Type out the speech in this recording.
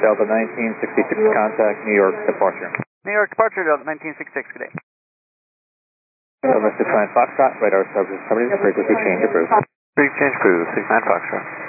Delta 1966, contact New York departure. New York departure, Delta 1966, good day. Delta 69 Foxtrot, radar service, frequency change approved. Frequency change approved, 69 Foxtrot.